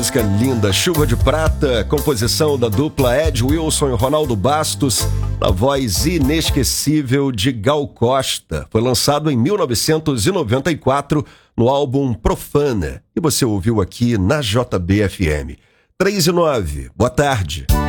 Música linda, Chuva de Prata, composição da dupla Ed Wilson e Ronaldo Bastos, na voz inesquecível de Gal Costa. Foi lançado em 1994 no álbum Profana e você ouviu aqui na JBFM. 3 e 9, boa tarde.